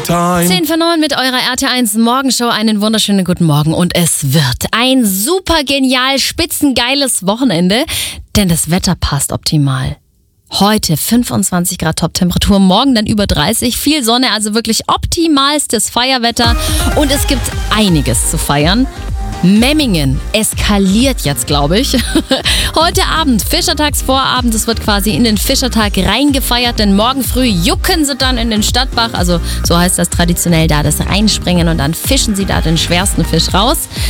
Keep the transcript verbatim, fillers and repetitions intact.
time. zehn vor neun mit eurer R T eins Morgenshow. Einen wunderschönen guten Morgen. Und es wird ein super genial, spitzengeiles Wochenende, denn das Wetter passt optimal. Heute fünfundzwanzig Grad Top-Temperatur, morgen dann über dreißig, viel Sonne, also wirklich optimalstes Feierwetter. Und es gibt einiges zu feiern. Memmingen eskaliert jetzt, glaube ich. Heute Abend, Fischertagsvorabend, es wird quasi in den Fischertag reingefeiert, denn morgen früh jucken sie dann in den Stadtbach, also so heißt das traditionell da, das Reinspringen und dann fischen sie da den schwersten Fisch raus.